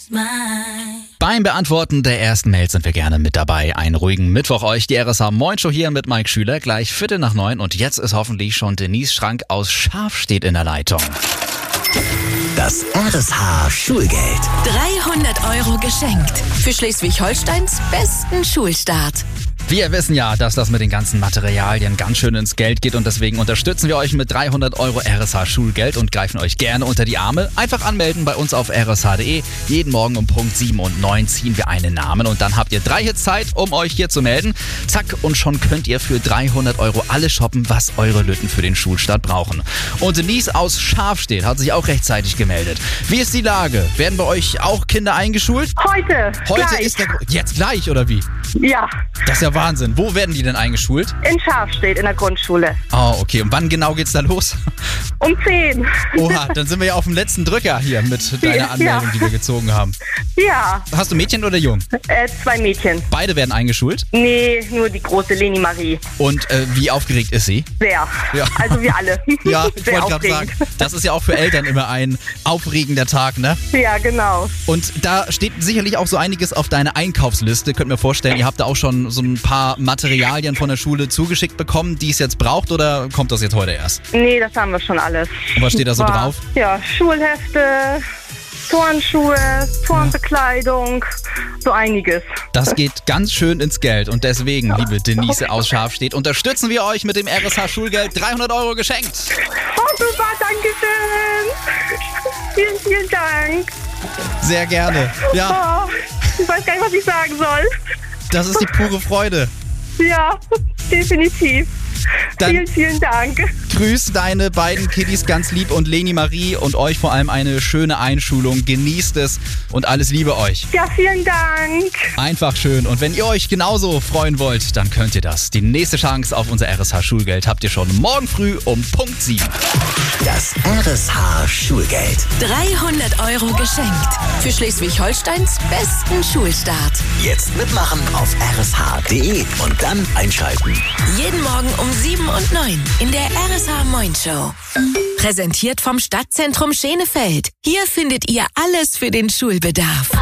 Beim Beantworten der ersten Mails sind wir gerne mit dabei. Einen ruhigen Mittwoch euch. Die RSH Moin Show hier mit Mike Schüler. Gleich 8:45 und jetzt ist hoffentlich schon Denise Schrank aus Schafstedt in der Leitung. Das RSH Schulgeld. 300 € geschenkt. Für Schleswig-Holsteins besten Schulstart. Wir wissen ja, dass das mit den ganzen Materialien ganz schön ins Geld geht und deswegen unterstützen wir euch mit 300 € RSH Schulgeld und greifen euch gerne unter die Arme. Einfach anmelden bei uns auf rsh.de. Jeden Morgen um Punkt 7 und 9 ziehen wir einen Namen und dann habt ihr 3 Hits Zeit, um euch hier zu melden. Zack, und schon könnt ihr für 300 € alles shoppen, was eure Lütten für den Schulstart brauchen. Und Denise aus Schafstedt hat sich auch rechtzeitig gemeldet. Wie ist die Lage? Werden bei euch auch Kinder eingeschult? Heute gleich. Ist jetzt gleich, oder wie? Ja, Das ist ja Wahnsinn. Wo werden die denn eingeschult? in Schafstedt in der Grundschule. Oh, okay. Und wann genau geht's da los? Um 10. Oha, dann sind wir ja auf dem letzten Drücker hier mit deiner Anmeldung, die wir gezogen haben. Ja, Hast du Mädchen oder Jung? 2 Mädchen. Beide werden eingeschult. Nee, nur die große Leni Marie. Und wie aufgeregt ist sie? Sehr. Ja. Also wir alle. Ja, ich Sehr wollte gerade sagen, das ist ja auch für Eltern immer ein aufregender Tag, ne? Ja, genau. Und da steht sicherlich auch so einiges auf deiner Einkaufsliste. Könnt mir vorstellen, ihr habt da auch schon so ein paar Materialien von der Schule zugeschickt bekommen, die es jetzt braucht, oder kommt das jetzt heute erst? Nee, das haben wir schon alles. Und was steht da so drauf? Ja, Schulhefte, Turnschuhe, Turnbekleidung, so einiges. Das geht ganz schön ins Geld und deswegen, liebe Denise aus Schafstedt, unterstützen wir euch mit dem RSH Schulgeld. 300 € geschenkt. Oh, super, danke schön. Vielen, vielen Dank. Sehr gerne. Ja, Oh, ich weiß gar nicht, was ich sagen soll. das ist die pure Freude. Ja, definitiv. Dann- Vielen, vielen Dank. Grüß deine beiden Kiddies ganz lieb und Leni Marie und euch vor allem eine schöne Einschulung. Genießt es und alles Liebe euch. Ja, vielen Dank. Einfach schön. Und wenn ihr euch genauso freuen wollt, dann könnt ihr das. Die nächste Chance auf unser RSH Schulgeld habt ihr schon morgen früh um Punkt 7. Das RSH Schulgeld. 300 € geschenkt. Für Schleswig-Holsteins besten Schulstart. Jetzt mitmachen auf rsh.de und dann einschalten. Jeden Morgen um 7 und 9 in der RSH Moin Show. Präsentiert vom Stadtzentrum Schenefeld. Hier findet ihr alles für den Schulbedarf.